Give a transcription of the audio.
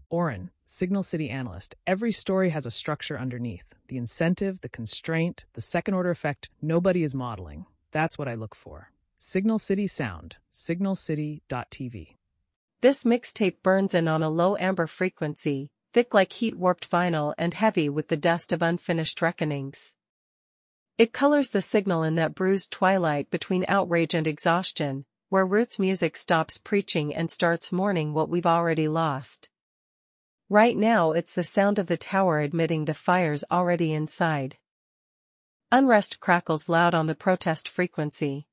Oren, Signal City analyst. Every story has a structure underneath. The incentive, the constraint, the second-order effect, nobody is modeling. That's what I look for. Signal City Sound, signalcity.tv. This mixtape burns in on a low amber frequency, thick like heat-warped vinyl and heavy with the dust of unfinished reckonings. It colors the signal in that bruised twilight between outrage and exhaustion, where roots music stops preaching and starts mourning what we've already lost. Right now it's the sound of the tower admitting the fire's already inside. Unrest crackles loud on the protest frequency.